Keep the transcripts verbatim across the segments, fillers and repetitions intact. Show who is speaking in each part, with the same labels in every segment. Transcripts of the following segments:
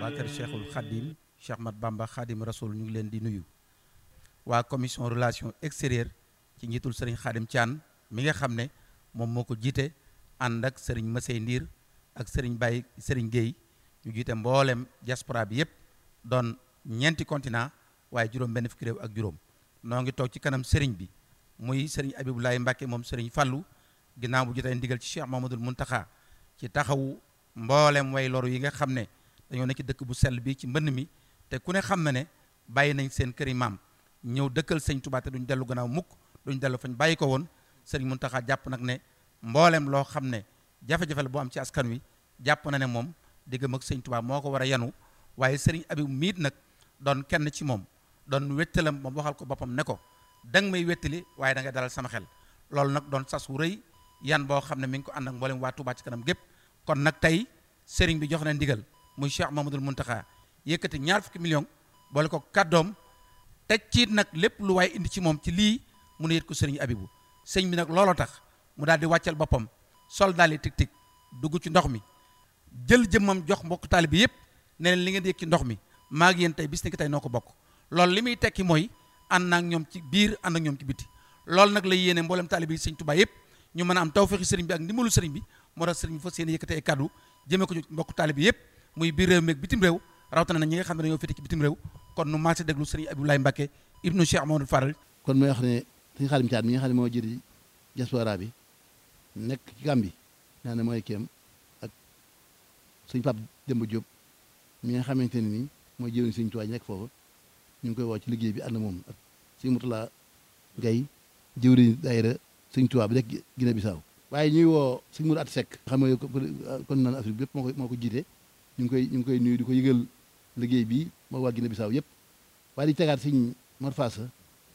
Speaker 1: waa kër Cheikhul Khadim Cheikh Mat Bamba Khadim Rasoul ñu ngi leen di nuyu waa commission relation extérieure ci njiitul sëriñ Khadim Thian mi nga xam ne moom moo ko jiite ànd ak sëriñ Massey Ndiir ak sëriñ Baye sëriñ Guèye ñu jiite mboolem diaspora bi yëpp doon ñeenti continent waaye juróom benn fukki réew ak juróom noo ngi toog ci kanam sëriñ bi muy sëriñ Abibulaay Mbàkke moom sëriñ Fallu ginnaaw bu jotee ndigal ci Cheikh Mamadul Muntaxa ci taxawu mboolem way loru yi nga xam ne dañoo nekk ci dëkk bu sell bi ci mbënn mi te ku ne xam na ne bàyyi nañ seen këri maam ñëw dëkkal sëñ Tuubaa te duñ dellu gannaaw mukk duñ dellu fañ bàyyi ko woon sëriñ Muntaxa jàpp nag ne mboolem loo xam ne jafe-jafe la boo am ci askan wi jàpp na ne moom diggam ak sëñ Tuubaa moo ko war a yanu waaye sëriñ Abib miit nag doon kenn ci moom doon wettalam moom waxal ko boppam ne ko danga may wettali waaye da ngay dalal sama xel loolu nag doon sas wu rëy yan boo xam ne mi ngi ko ànd ak mboolem waa Tuubaa ci kanam gépp kon nag tey sëriñ bi jox na ndigal muy Cheikh Mamadul Muntaxa yëkkati ñaar fukki million boole ko kàddoom teg ciit nag lépp lu waaye indi ci moom ci lii mu ne yët ko sëriñ Abibu sëñ bi nag looloo tax mu daal di wàccal boppam sol daal di tig tig dugg ci ndox mi jël jëmmam jox mbokk taalibe bi yëpp ne leen li ngeen di yëg ci ndox mi maa ngi yéen tey bis ni ki tey noo ko bokk loolu li muy tekki mooy ànd naag ñoom ci biir ànd ak ñoom ci biti loolu nag la yéene mboolem taalibe yi sëñ Tuubaa yëpp ñu mën a am tawfeexi sëriñ bi ak ndimbalu sëriñ bi moo tax sëriñ bi fas yéene yëkkatee ay kàddu jëmee ko ci mbokk taalibe bi yëpp muy biir réew mi ak bitim réew rawatina na ñi nga xam ne dañoo féete ci bitim réew kon nu maase déglu sëriñ Abibulaay Mbàkke ibnu Cheikh Mamadou Faral
Speaker 2: kon mooy wax ne sëñ Xaadim Caat mi nga xam ne moo jëri diaspora bi nekk ci Gàmbi naa ne mooy kéem ak sëñ Pape Demba Diop mi nga xamante ne nii mooy jëriñ sëñ Tuubaa nekk foofu ñu ngi koy woo ci liggéey bi ànd moom ak sëñ Murtala Gay jëwriñ daayira sëñ Tuubaa bi nekk Guinée Bissau waaye ñuy woo sëñ Mourou At Seck xam nga kon naan Afrique bi yëpp moo ko moo ko jiite ñu ngi koy ñu ngi koy nuyu di ko yëgal liggéey bi moo waa Guinée Bissau yëpp waaye di tegaat sëñ Mor Faasa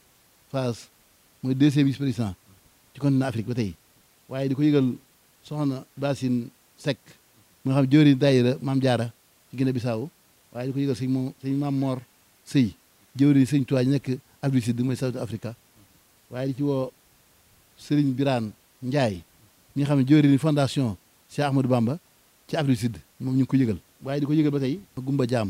Speaker 2: Faas mooy deuxième vice président ci continent Afrique ba tey waaye di ko yëgal soxna Basine Seck mu nga xam jëwriñ daayira Maam Jaara ci Guinée Bissau waaye di ko yëgal sëñ moom sëñ Maam Mor Sëy jëwriñ sëñ Tuubaa ñu nekk Afrique Sud mooy South Africa waaye di ci woo Sëriñ Biraan Njaay ñi nga xam ne jëwriñ fondation Cheikh Ahmadou Bamba ci Afrique Sud moom ñu ngi ko yëgal waaye di ko yëgal ba tey Gumba Jaam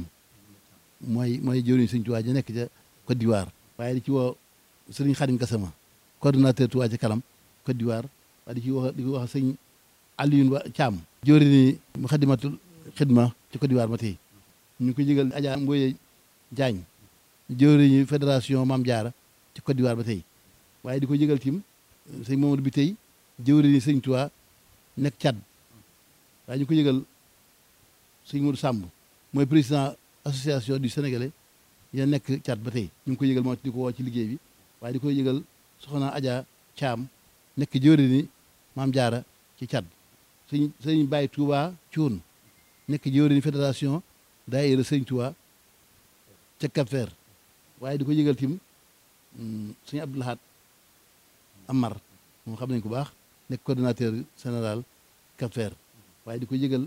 Speaker 2: mooy mooy jëwriñ sëñ Tuubaa ñu nekk ca Côte d'Ivoire waaye di ci woo Sëriñ Xadim Gassama coordonnateur Tuubaa ci kanam Côte d'Ivoire waaye di ci wax di ko wax sëñ Alioune Wa Thiam jëwriñ Muxaddamatul Xidma ci Côte d'Ivoire ba tey ñu ngi ko yëgal Adja Mboye Diagne jëwriñu fédération Maam Jaara ci Côte d'Ivoire ba tey waaye di ko yëgal tim sëñ Mamadou bi tey jëwriñu sëñ Tuubaa nekk Tchad waaye ñu ko yëgal sëñ Modou Samb mooy président association du Sénégalais ya nekk Tchad ba tey ñu ngi ko yëgal moo di ko woo ci liggéey bi waaye di ko yëgal soxna Adja Thiam nekk jëwriñu Maam Jaara ci Tchad sëñ sëñ Baye Touba Thioune nekk jëwriñu fédération daayira sëñ Tuubaa ca Cap-Vert waaye di ko yëgal tim sëñ Abdou Lahad Amar moom xam nañ ko baax nekk coordonnateur général Cap-Vert waaye di ko yëgal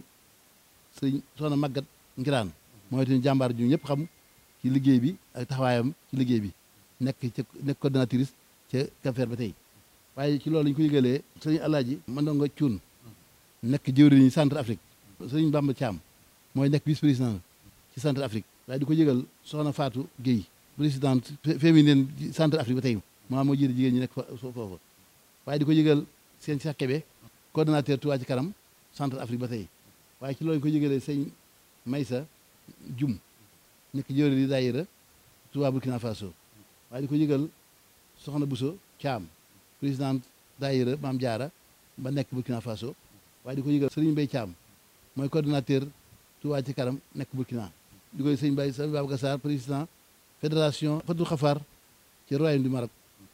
Speaker 2: sëñ soxna Magat Ngiraan mooy tamit jàmbaar ju ñëpp xam ci liggéey bi ak taxawaayam ci liggéey bi nekk ca nekk coordonnatrice ca Cap-Vert ba tey waaye ci loolu lañu ko yëgalee sëñ Alaaji Mandongo Cuun nekk jëwriñu centre Afrique sëñ Bamba Thiam mooy nekk vice président ci centre Afrique waaye di ko yëgal soxna Fatou Guèye présidente féminine centre Afrique ba tey maa moo jiite jigéen ñi nekk foofu waaye di ko yëgal seen Cheikh Kébé coordonnateur Touba ci kanam centre Afrique ba tey waaye ci loolu ñu ko yëgalee sëñ Maysa Jum nekk jëwriñ di daayira Touba Burkina Faso waaye di ko yëgal soxna Bousso Thiam présidente daayira Maam Jaara ba nekk Burkina Faso waaye di ko yëgal Sëriñ Mbay Thiam mooy coordonnateur Touba ci kanam nekk Burkina di koy sëñ Baye sëñ Babacar Sarr président fédération Fatou Khafar ci royaume du Maroc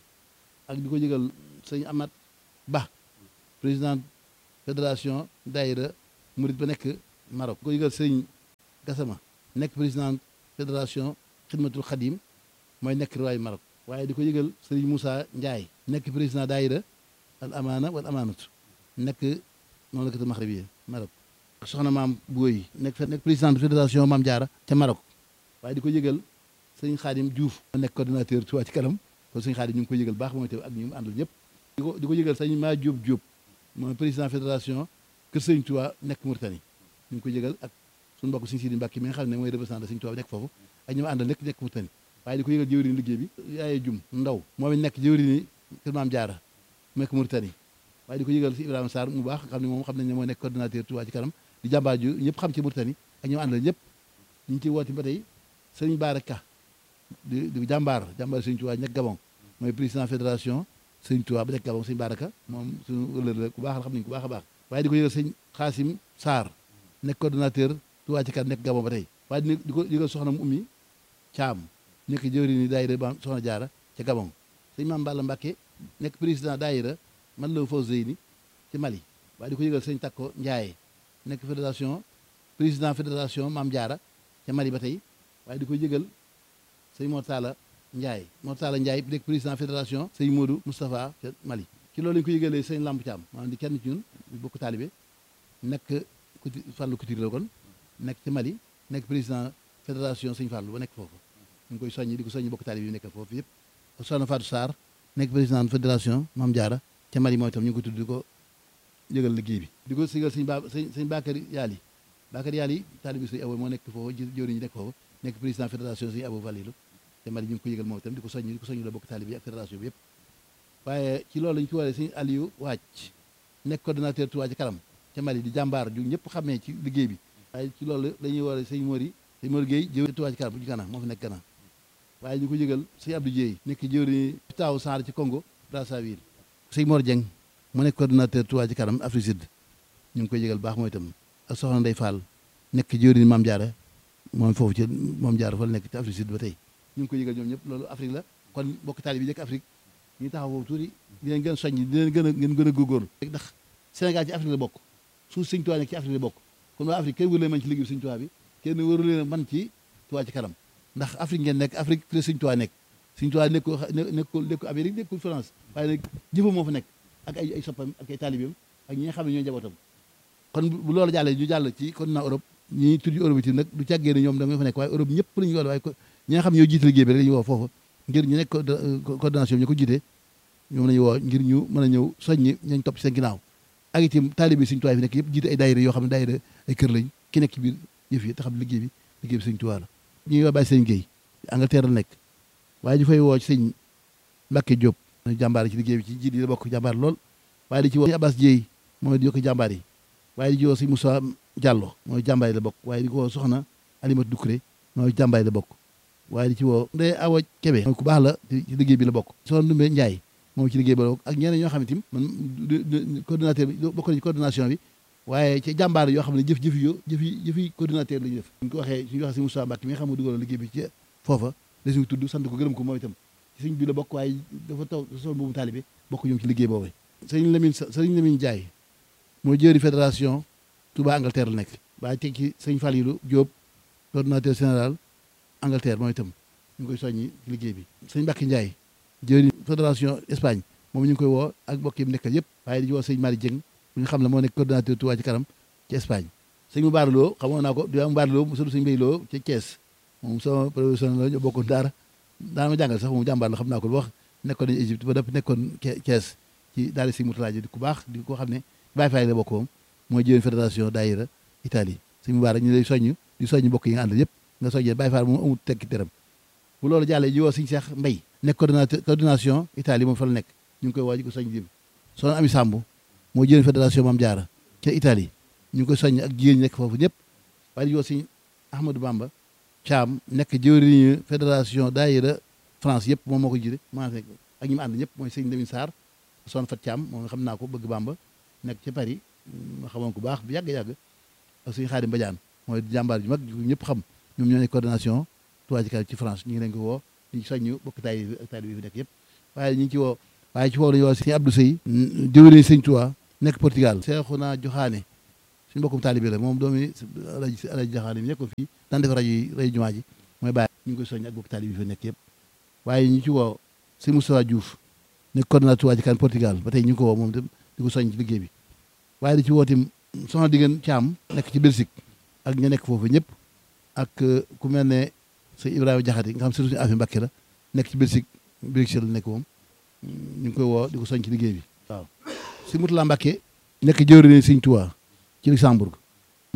Speaker 2: ak di ko yëgal sëñ Amat Ba président fédération daayira Murid ba nekk Maroc di ko yëgal sëñ Gassama nekk président fédération Xidmatul Xadim mooy nekk royaume Maroc waaye di ko yëgal sëriñ Moussa Ndiaye nekk président daayira al amaana wal amaanatu nekk noonu la ko Maxribiya Maroc soxna maam Booy nekk nekk président fédération Maam Jaara ca Maroc waaye di ko yëgal sëñ Xaadim Diouf nekk coordonnateur Touba ci kanam kon sëñ Xaadim ñu ngi ko yëgal baax mooy teew ak ñu mu àndal ñëpp di ko di ko yëgal sëñ maa Diop Diop mooy président fédération kër sëñ Touba nekk Mauritanie ñu ngi ko yëgal ak suñu mbokk Sëñ Sidi Mbàkke mi nga xam ne mooy représentant Sëñ Tuubaa nekk foofu ak ñi ma àndal nekk nekk Mauritanie waaye di ko yëgal jëwriñ liggéey bi yaaye jum ndaw moom it nekk jëwriñ kër Maam Jaara nekk Mauritanie waaye di ko yëgal si Ibrahima Sarr mu baax xam ne moom xam nañ ne mooy nekk coordinateur Touba ci kanam di jàmbaar ju ñëpp xam ci Mauritanie ak ñi ma àndal ñëpp ñu ngi ciy woote ba tey Sëriñ Bara Ka di di jàmbaar jàmbaar Sëñ Tuubaa nekk Gabon mooy président fédération Sëñ Tuubaa ba nekk Gabon Sëñ Bara Ka moom suñu wëllër la ku baax la xam nañ ku baax a baax waaye di ko yëgal sëñ Xaasim Sarr nekk coordinateur Touba ci kanam nekk Gabon ba tey waaye di ko yëgal soxna mu ummi Caam nekk jëwriñ ni daayira ba soxna Jaara ca Gabon sëñ Maam Balla Mbàkke nekk président daayira man la fau zeyni ci Mali waaye di ko yëgal sëñ Takko Ndiaye nekk fédération président fédération Maam Jaara ca Mali ba tey waaye di ko yëgal sëñ Mortala Ndiaye Mortala Ndiaye nekk président fédération sëñ Modou Moustapha ca Mali ci loolu lañu ko yëgalee sëñ Lamp Thiam maanaam di kenn ci ñun bokk taalibe nekk kuti Fàllu Couture la kon nekk ci Mali nekk président fédération sëñ Fàllu ba nekk foofu ñu ngi koy soññi di ko soññi bokk taalibe yi nekk foofu yëpp soxna Fatou Sarr nekk président fédération Maam Jaara ca Mali mooy itam ñu ngi ko tudd di ko yëgal liggéey bi di ko sigal sëñ ba sëñ sëñ Bakary Yaali Bakary Yaali taalibe sëñ Abo moo nekk foofu jëwriñ ñi nekk foofu nekk président fédération sëñ Abo Valilu ca Mali ñu ngi ko yëgal moom itam di ko soññi di ko soññi la bokk taalibe yi ak fédération bi yëpp waaye ci loolu lañu ci waree sëñ Aliou Wàcc nekk coordonnateur Touba ci kanam ca Mali di jàmbaar ju ñëpp xamee ci liggéey bi waaye ci loolu dañuy waree sëñ Mori sëñ Mori Gueye jëwriñ Touba ci kanam bu ci Gana moo fi nekk Gana waaye ñu ko yëgal sëñ Abdou Dieye nekk jëwriñ taaw Sarr ci Congo Brazzaville sëñ Mor Dieng mu nekk coordonnateur Touba ci kanam Afrique Sud ñu ngi koy yëgal baax mooy itam ak soxna Ndey Fall nekk jëwriñ Maam Jaara moom foofu ci Maam Jaara fa nekk ci Afrique Sud ba tey ñu ngi koy yëgal ñoom ñëpp loolu Afrique la kon bokk taali bi nekk Afrique ñu taxaw foofu tuuti di leen gën a soññ di leen gën a ngeen gën a góorgóorlu ndax Sénégal ci Afrique la bokk suuf Sëñ Tuubaa nekk ci Afrique la bokk kon waa Afrique kenn wëru leen man ci liggéey Sëñ Tuubaa bi kenn wëru leen man ci Touba ci kanam ndax Afrique ngeen nekk Afrique fi la Sëñ Tuubaa nekk Sëñ Tuubaa nekkul nekkul nekkul Amérique nekkul France waaye nag jëfam moo fa nekk ak ay ay soppam ak ay taalibeem ak ñi nga xam ne ñooy njabootam kon bu loolu jàllee ñu jàll ci continent Europe ñi tudd Europe yi nag du càggee ne ñoom da nga fa nekk waaye Europe ñëpp la ñu woo waaye ñi nga xam ne ñoo jiite liggéey bi rek la ñu woo foofu ngir ñu nekk coordination ñu ko jiite ñoom la ñu woo ngir ñu mën a ñëw soññi ñañ topp ci seen ginnaaw ak itam taalibe Sëñ Tuubaa fi nekk yëpp jiite ay daayira yoo xam ne daayira ay kër lañ ki nekk ci biir yëf yi te xam liggéey bi liggéey bi Sëñ Tuubaa la ñuy woo bàyyi sëñ Guèye Angleterre la nekk waaye ñu fay woo ci sëñ Mbàkke Diop jàmbaar ci liggéey bi ci jiit yi la bokk jàmbaar lool waaye di ci woo Abbas Dieye mooy di yokk jàmbaar yi waaye di ci woo sëñ Moussa Diallo mooy jàmbaar yi la bokk waaye di ko woo soxna Alimatu Dukuré mooy jàmbaar yi la bokk waaye di ci woo Ndeye Awa Kébé mooy ku baax la ci liggéey bi la bokk soxna Ndumbe Ndiaye moom ci liggéey bi la bokk ak ñeneen ñoo xam ne tim man coordinateur bi bokk nañu coordination bi waaye ci jàmbaar yoo xam ne jëf jëfi yo jëfi jëfi coordinateur la ñu def suñ ko waxee suñu waxee si Moussa Mbacke mi nga xam ne dugaloon liggéey bi ci foofa la suñu tudd sant ko gërëm ko moom itam ci suñ bi la bokk waaye dafa taw sol boobu taalibe bokk ñoom ci liggéey boobu sëriñ Lamine sëriñ Lamine Ndiaye mooy jëri fédération Touba Angleterre la nekk waaye teg ci sëñ Falilou Diop coordinateur général Angleterre mooy itam ñu ngi koy soññi ci liggéey bi sëñ Mbacke Ndiaye jëri fédération Espagne moom ñu ngi koy woo ak mbokk yi mu nekkal yëpp waaye di woo sëñ Mari Dieng bu ñu xam ne moo nekk coordinateur Touba ci kanam ci Espagne sëñ mu baaraloo xamoon naa ko di am baaraloo mu sëñ Mbay Loo ci Thiès moom sama professionnel la ñu bokkoon daara daana ma jàngal sax moom jàmbaar la xam naa ko lu wax nekkoon nañu Égypte ba def nekkoon Thiès ci daara sëñ Murtala ji di ku baax di ko xam ne Baay Faay la bokk moom mooy jëwén fédération daayira Italie sëñ mu baara ñu lay soññ di soññ mbokk yi nga àndal yëpp nga soññee Baay Faay moom amul tekki teram bu loolu jàllee ji woo sëñ Cheikh Mbay nekk coordinateur coordination Italie moom fa la nekk ñu ngi koy woo ji ko soññ dim soxna Ami Samb mooy jëwén fédération Maam Jaara ca Italie ñu ngi koy soññ ak jigéen ñi nekk foofu ñëpp waaye di woo sëñ Ahmadou Bamba Thiam nekk jëwriñu fédération daayira France yëpp moom moo ko jiite maa nekk ak ñi mu ànd ñëpp mooy sëñ Lamine Sarr son Fat Thiam moom nga xam naa ko bëgg Bamba nekk ci Paris ma xamoon ko baax bu yàgg-yàgg ak sëñ Xaadim Badiane mooy jàmbaar ju mag ñëpp xam ñoom ñoo nekk coordination Touba ci kanam ci France ñu ngi leen ko woo di soññu bokk taay bi ak taay bi fi nekk yëpp waaye ñu ngi ci woo waaye ci woo lañu woo sëñ Abdou Sey jëwriñu sëñ Touba nekk Portugal Seexuna Joxaane suñu mbokkum taalibe la moom doomi alaji alaji Joxaane mi nekkoon fii daan def rajo yi rajo jumaa ji mooy bàyyi ñu ngi koy soññ ak bokk taalibe bi fi nekk yëpp waaye ñu ci woo sëñ Moustapha Diouf nekk coordinateur Touba ci kanam Portugal ba tey ñu ngi ko woo moom itam di ko soññ ci liggéey bi waaye di ci woo tim soxna Digeen Thiam nekk ci Belgique ak ña nekk foofu ñëpp ak ku mel ne sëñ Ibrahima Jaxate nga xam surtout suñu affaire Mbàkke la nekk ci Belgique Bruxelles la nekk moom ñu ngi koy woo di ko soññ ci liggéey bi waaw si Mutula Mbàkke nekk jëwriñ sëñ Touba ci Luxembourg na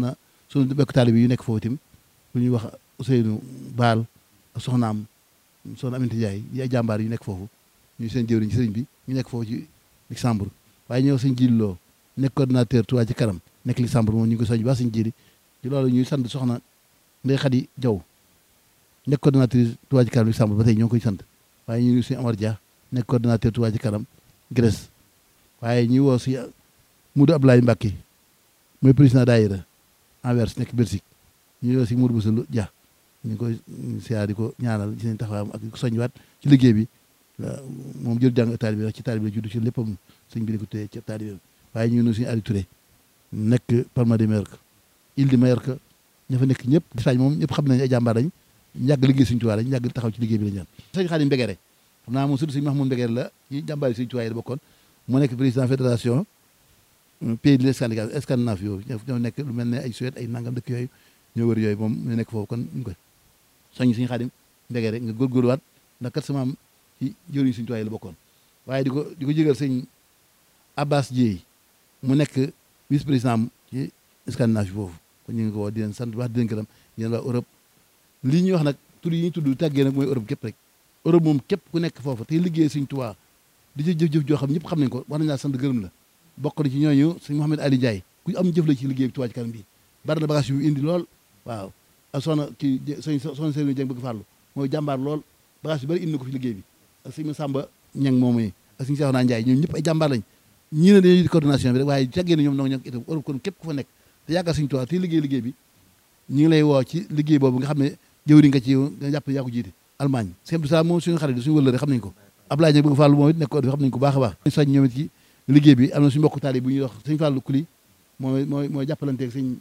Speaker 2: suñu bekk taalibe yu nekk foofu itam lu ñuy wax Ousseynou Baal ak soxnaam soxna Aminata Ndiaye yi ay jàmbaar yu nekk foofu ñu seen jëwriñ ci sëriñ bi ñu nekk foofu ci Luxembourg waaye ñëw sëñ Jili Lo nekk coordinateur Touba ci kanam nekk Luxembourg moom ñu ngi ko soñ baax sëñ Jili ci loolu ñuy sant soxna Ndeye Khady Diaw nekk coordinatrice Touba ci kanam Luxembourg ba tey ñoo ngi koy sant waaye ñu ngi suñu Amar Dia nekk coordinateur Touba ci kanam Grèce waaye ñuy woo si Moudou Abdoulaye Mbacké mooy président daayira Anvers nekk Belgique ñu woo si Moudou Boussou Dia ñu ngi koy siyaar di ko ñaanal ci seen taxawaayam ak soññiwaat ci liggéey bi moom jël jàng taalibe bi ci taalibe la judd ci léppam sëñ bi di ko téye ci taalibe waaye ñu ngi suñu Aliou Touré nekk Palma de Mallorca Île de Mallorca ña fa nekk ñëpp Espagne moom ñëpp xam nañ ay jàmbaar lañ ñu yàgg liggéey Sëñ Tuubaa lañ ñu yàgg taxaw ci liggéey bi lañ ñaan sëñ Xaadim Mbegere xam naa moom surtout sëñ Mahmoud Mbegere la ci jàmbaar yi Sëñ Tuubaa yi la bokkoon moo nekk président fédération pays de Scandinavie Scandinavie yooyu ñoo nekk lu mel ne ay Suède ay nangam dëkk yooyu ñoo wër yooyu moom ñu nekk foofu kon ñu koy soññ sëñ Xaadim Mbegere nga góorgóorluwaat ndax kat sama am ci jëriñ Sëñ Tuubaa yi la bokkoon waaye di ko di ko jégal sëñ Abbas Dieye mu nekk vice président ci Scandinavie foofu kon ñu ngi ko woo di leen sant wax di leen gërëm yéen waa Europe lii ñuy wax nag tur yi ñuy tudd tàggee nag mooy Europe képp rek Europe moom képp ku nekk foofu tey liggéey Sëñ Tuubaa di ci jëf-jëf joo xam ñëpp xam nañ ko war nañ laa sant gërëm la bokk na ci ñooñu sëñ Mouhamed Ali Ndiaye ku am jëf la ci liggéey bi Touba ci kanam bi bari na bagage yu indi lool waaw ak soxna kii sëñ soxna Serigne Dieng bëgg farlu mooy jàmbaar lool bagage yu bari indi na ko fi liggéey bi ak sëñ Samba Ñang moom yi ak sëñ Cheikhouna Ndiaye ñoom ñëpp ay jàmbaar lañ ñii ne dañuy coordination bi rek waaye tàggee na ñoom noo ñoo itam Europe kon képp ku fa nekk te yaakaar Sëñ Tuubaa te liggéey liggéey bi ñu ngi lay woo ci liggéey boobu nga xam ne jëwri nga ci nga jàpp yaa ko jiite Allemagne sëñ Abdou Salaam moom suñu xarit suñu wëllëre xam nañ ko Abdoulaye Dieng bëgg Fàllu moom it nekk ko xam nañ ko baax a baax soñ ñoom it ci liggéey bi am na suñu mbokk taali bu ñuy wax sëñ Fàllu Kuli mooy mooy mooy jàppalanteeg sëñ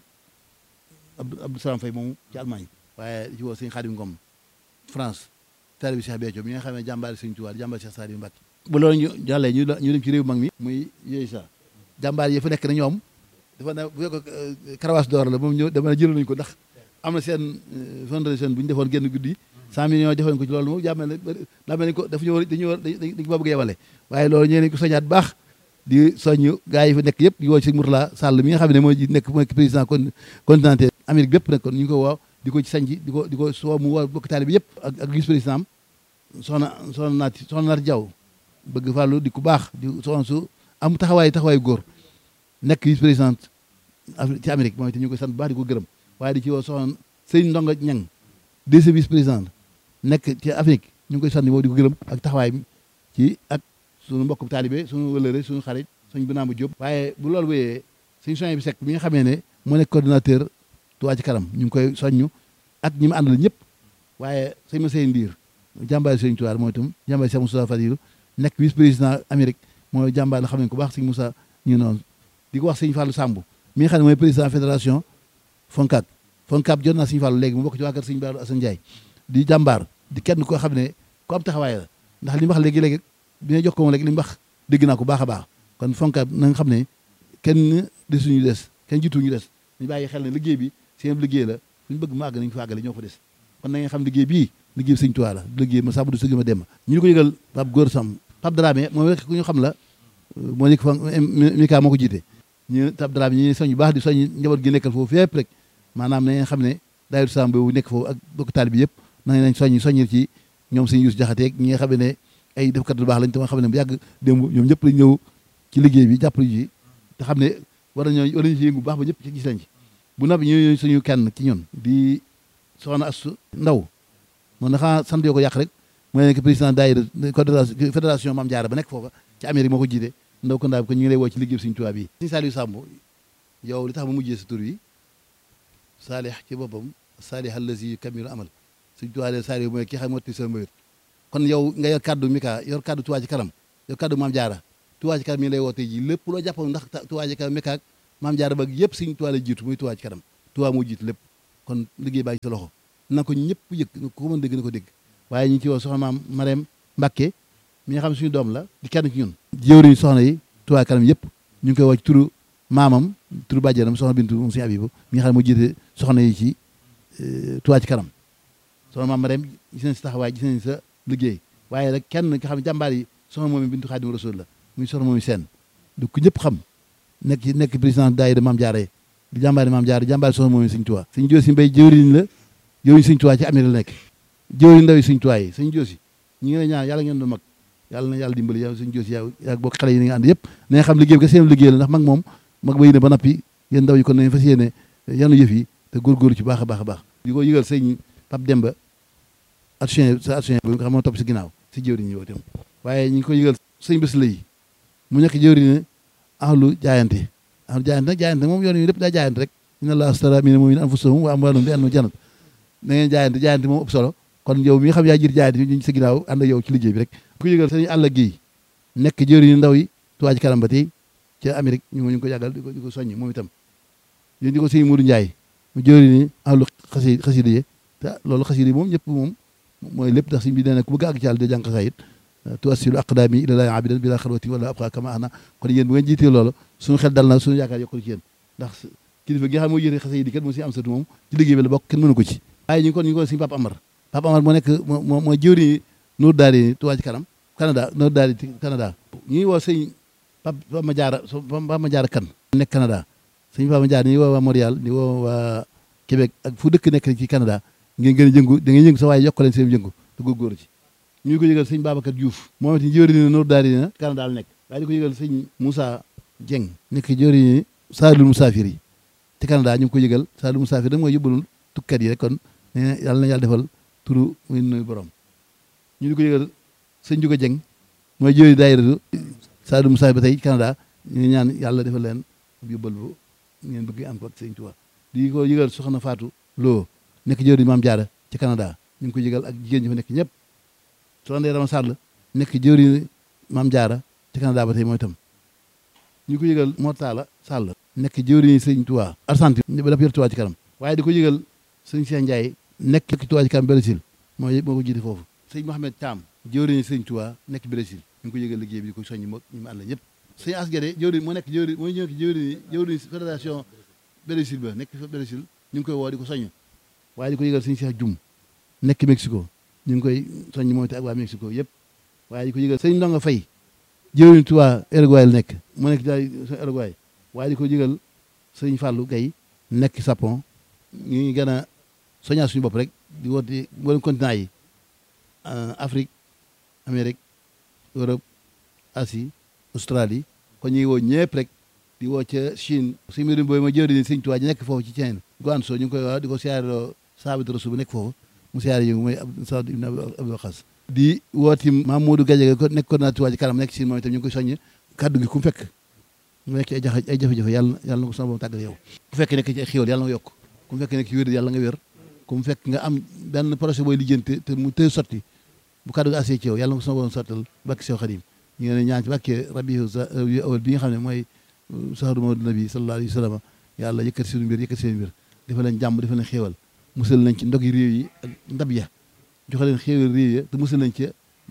Speaker 2: Abdou Salaam Faye moomu ci Allemagne waaye ci woo sëñ Xaadim Ngom France taali bi Cheikh Béthio bi nga xam ne jàmbaari Sëñ Tuubaa jàmbaari Cheikh Saliou Mbacké bu loolu ñu jàllee ñu ñu dem ci réew mag mi muy yooyu sa jàmbaar yi fa nekk na ñoom dafa ne bu fekk karawaas d'or la moom ñëw dama ne jël nañu ko ndax am na seen fondation bu ñu defoon génn guddi cent millions defoon ko ci loolu moom jàmmel ne daa mel ni ko dafa ñu war dañu war dañ ko bëgg a yemale waaye loolu ñee nañ ko soñaat baax di soññ gars yi fa nekk yëpp di woo ci Mourtala Sall mi nga xam ne mooy nekk mooy président kon continental Amérique bépp nag kon ñu ngi ko woo di ko ci sañ di ko di ko soo mu woo bokk taali bi yëpp ak ak vice président am soxna soxna naati soxna naati Jaw bëgg fàllu di ku baax di soxna su am taxawaay taxawaay góor nekk vice présidente ci Amérique moom itam ñu koy sant bu baax di ko gërëm waaye di ci woo soxna Sëñ Ndonga Ñang deuxième vice président nekk ci Afrique ñu ngi koy sant moom di ko gërëm ak taxawaay bi ci ak suñu mbokk taalibe suñu wëlëre suñu xarit suñu Binaama Jóob waaye bu loolu wéyee suñu soñ bi sekk bi nga xamee ne moo nekk coordinateur Touba ci kanam ñu ngi koy soññu ak ñi mu àndal ñëpp waaye sëñ ma sey ndiir jàmbaari Sëñ Tuubaa mooy itam jàmbaari Cheikh Moussa Fadilu nekk vice président Amérique mooy jàmbaar la xam nañ ko baax sëñ Moussa ñu noonu di ko wax sëñ Fallou Samb mi nga xam ne mooy président fédération Foncab Foncab jot naa sëñ Fallou léegi mu bokk ci waa kër sëñ Baaru Assane Ndiaye di jàmbaar di kenn koo xam ne ku am taxawaay la ndax li mu wax léegi-léegi bi nga jox ko moom léegi li mu wax dégg naa ko baax a baax kon Foncab na nga xam ne kenn desuñu des kenn jiituñu des ñu bàyyi xel ne liggéey bi seen liggéey la suñu bëgg mu àgg nañu fa àggale ñoo fa des kon na nga xam liggéey bii liggéey bi Sëñ Tuubaa la liggéey ma sàmm du sëgg ma dem ñu ngi ko yëgal Pape Góor Sam Pape Dramé moom rek ku ñu xam la moo nekk fa Mika moo ko jiite ñu Pape Dramé ñu soñ bu baax di soñ njaboot gi nekkal foofu fépp rek maanaam na nga xam ne daayira Sam boobu nekk foofu ak bokk taalibe bi yëpp na nañ soññ soññil ci ñoom sëñ Yuusu Jaxate ñi nga xam ne ay defkat lu baax lañ te nga xam ne bu yàgg démb ñoom ñëpp lañ ñëw ci liggéey bi jàppale ji te xam ne war nañoo war nañu ci yëngu bu baax ba ñëpp ci gis lañ ci bu noppi ñu suñu kenn ci ñun di soxna Astu Ndaw moom dafa sant yoo ko yàq rek mooy nekk président daayira fédération Maam Jaara ba nekk foofa ci Amérique moo ko jiite ndaw ko ndaa bi ko ñu ngi lay woo ci liggéey Sëñ Tuubaa bi Sëñ Saliou Samb yow li tax ma mujjee sa tur yi saalih ci boppam saalih allazi kamilu amal Sëñ Tuubaa de Saliou mooy ki xam motti sa mbir kon yow nga yor kaddu Mika yor kaddu Touba ci kanam yor kaddu Maam Jaara Touba ci kanam mi ngi lay woo tey ji lépp loo jàppoon ndax Touba ci kanam Mika ak Maam Jaara ba yëpp Sëñ Tuubaa la jiitu muy Touba ci kanam Touba moo jiitu lépp kon liggéey baa ngi sa loxo na ko ñëpp yëg ko mën dégg na ko dégg waaye ñu ngi ci woo soxna maam Marème Mbacke mi nga xam suñu doom la di kenn ci ñun jëwriñ soxna yi Touba kanam yëpp ñu ngi koy woo ci turu maamam turu bàjjanam soxna Bintu moom suñu Abibu mi nga xam ne moo jiite soxna yi ci Touba ci kanam soxna maam Marème gis nañ si taxawaay gis nañ sa liggéey waaye rek kenn nga xam ne jàmbaar yi soxna moom Bintu Xaadimu Rasuul la muy soxna moom seen du ko ñëpp xam nekk nekk président daayira Maam Jaara di jàmbaari maam jaar di jàmbaari soxna moom Sëñ Tuubaa Sëñ Joosi Mbay jëwriñ la jëwriñ Sëñ Tuubaa ci Amérique la nekk jëwriñ ndaw yi Sëñ Tuubaa yi Sëñ Joosi ñi ngi lay ñaan yàlla ngeen du mag yàlla na yàlla dimbali yow Sëñ Joosi yow yaa bokk xale yi ni nga ànd yëpp na nga xam liggéey bi ka seen liggéey la ndax mag moom mag ba yéene ba nappi yéen ndaw yi kon nañ fas yéene yanu yëf yi te góorgóorlu ci baax a baax a baax di ko yëgal sëñ Pape Demba action sa action bi nga xam moo topp si ginnaaw si jëwriñ yi yow itam waaye ñu ngi ko yëgal sëñ bés la yi mu nekk jëwriñ ahlu jaayante ahlu jaayante nag jaayante moom yoon yi lépp daa jaayante rek inna allaha astara mina mu'minina anfusahum wa amwalahum bi anna jannat na ngeen jaayante jaayante moom ëpp solo kon yow mi nga xam yaa jiit jaayante ñu sa ginnaaw ànd ak yow ci liggéey bi rek ko yëgal sëñ àll gi nekk jëwriñ ndaw yi Touba Ca Kanam ba tey ca Amérique ñu ngi ko yàggal di ko di ko soññi moom itam yéen di ko sëñ Modou Ndiaye mu jëwriñ ahlu xasi xasida yi te loolu xasida yi moom ñëpp moom mooy lépp ndax sëñ bi nee na ku bëgg àgg ci Yàlla de jàng xasaayid tuwassilu aqdaami ilallaahi abidan bila xalwati wala abqa kama ana kon yéen bu ngeen jiitee loolu suñu xel dal na suñu yaakaar yokkul ci yéen ndax kilifa gi nga xam moo jiite xasida yi kat moo si am satu moom ci liggéey bi la bokk kenn mënu ko ci waaye ñu ngi kon ñu ngi ko sëñ Papa Amar Papa Amar moo nekk moo mooy jëwriñ Nour Daari Touba Ca Kanam Canada Nour Daari Canada ñu ngi woo sëñ Papa Ma Jaara Papa Ma Jaara kan nekk Canada sëñ Papa Ma Jaara ñu ngi woo waa Montréal ñu woo waa Québec ak fu dëkk nekk ci Canada ngeen gën a jëngu da ngeen yëngu sa waaye yokk leen seen jëngu te góorgóorlu ci ñu ngi ko yëgal sëñ Babacar Diouf moom it jëwriñ Nour Daari na Canada la nekk waaye di ko yëgal sëñ Moussa Dieng nekk jëwriñ Saalul Musaafir yi ci Canada ñu ngi ko yëgal Saalul Musaafir da mooy yóbbalul tukkat yi rek kon yàlla na yàlla defal turu muy nuyu borom ñu di ko yëgal sëñ Juga Dieng mooy jëwriñ daayiratu Saalul Musaafir ba tey Canada ñu ngi ñaan yàlla defal leen yóbbal bu ngeen bëgg am ko ak sëñ Tuubaa di ko yëgal soxna Fatou Lo nekk jëwriñ Maam Jaara ci Canada ñu ngi ko yëgal ak jigéen ñi fa nekk ñëpp soxna Ndeye Rama Sall nekk jëwriñ Maam Jaara ci Canada ba tey mooy itam ñu ko yëgal Mortala Sall nekk jëwriñ sëñ Tuubaa Argentine ba daf yor Touba Ca Kanam waaye di ko yëgal sëñ Cheikh Ndiaye nekk ci Touba Ca Kanam Brésil mooy moo ko jiite foofu sëñ Mohamed Thiam jëwriñ sëñ Tuubaa nekk Brésil ñu ngi ko yëgal liggéey bi di ko soññi moom ñu mu ànd la ñëpp sëñ Asgade jëwriñ moo nekk jëwriñ mooy ñëw jëwriñ jëwriñ fédération Brésil ba nekk Brésil ñu ngi koy woo di ko soññ waaye di ko yëgal sëñ Cheikh Dioum nekk Mexico ñu ngi koy soññ moom te ak waa Mexico yëpp waaye di ko yëgal sëñ Ndonga Faye jëwriñ Touba Uruguay la nekk mu nekk daal Uruguay waaye di ko yëgal sëñ Fallou Gaye nekk Japon ñu ngi gën a soññaa suñu bopp rek di woote mboolem continent yi Afrique Amérique Europe Asie Australie kon ñu ngi woo ñëpp rek di woo ca Chine si mbirum boobu ma jëwriñ sëñ Tuubaa ji nekk foofu ci Chine Guangzhou ñu ngi koy wax di ko siyaareloo Saabit Rasul bu nekk foofu mu siyaare yi mooy Saad ibn Abdul Waqaas di wooti Mamadou Gadiaga ko nekk coordinateur Touba Ca Kanam nekk Chine moom itam ñu ngi koy soññ kaddu gi ku mu fekk mu nekk ci ay jafe ay jafe-jafe yàlla yàlla na ko sama borom tàggal yow ku fekk nekk ci ay xéwal yàlla nga yokk ku mu fekk nekk ci wér yàlla nga wér ku mu fekk nga am benn projet booy lijjanti te mu tëy sotti bu kaddu gi assee ci yow yàlla na ko sama borom sottal bakki sew Xadim ñu ngi leen ñaan ci bàkkee rabiu awal bi nga xam ne mooy sahru mawlid nabi sallallahu alayhi wa sallam yàlla yëkkati seen mbir yëkkati seen mbir dafa leen jàmm dafa leen xéewal musal nañ ci ndog yi réew yi ak ndab ya joxe leen xéewal réew ya te musal nañ ci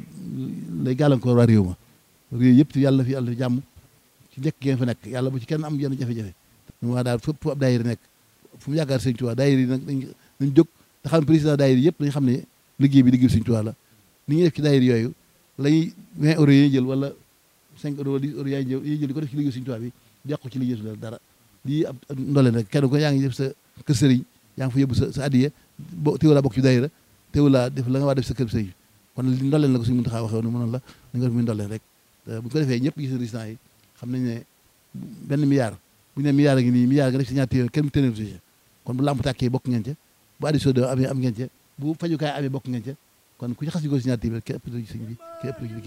Speaker 2: lay gàllankoor waa réew ma réew yëpp te yàlla fi yàlla fi jàmm ci nekk ngeen fa nekk yàlla bu ci kenn am yenn jafe-jafe ñu waa daal fépp fu ab daayira nekk fu mu yaakaar Sëñ Tuubaa daayira yi nag dañ nañ jóg te xam président daayira yëpp dañ xam ne liggéey bi liggéey Sëñ Tuubaa la ni ñuy def ci daayira yooyu lay vingt euros yi jël wala cinq euros wala dix euros yaay jël yi jël di ko def ci liggéey Sëñ Tuubaa bi yàqu ci liggéey su dara lii ab ndoleen rek kenn ko yaa ngi def sa kër sëriñ yaa ngi fa yóbbu sa sa addiya bo teewul laa bokk ci daayira teewul laa def la nga waa def sa kër sëriñ kon li ndoleen la ko Sëñ Muntaxaa waxee woon mënoon la da nga def muy ndoleen rek bu ko defee ñëpp gis résultat yi xam nañ ne benn milliard bu ñu ne milliard a ngi nii milliard nga def si ñaar téeméer kenn mu téeméer si kon bu lamp tàkkee bokk ngeen ca bu addition de amee am ngeen ca bu fajukaay amee bokk ngeen ca kon ku ci xas yi ko si ñaar téeméer ke ëpp sëñ bi ke ëpp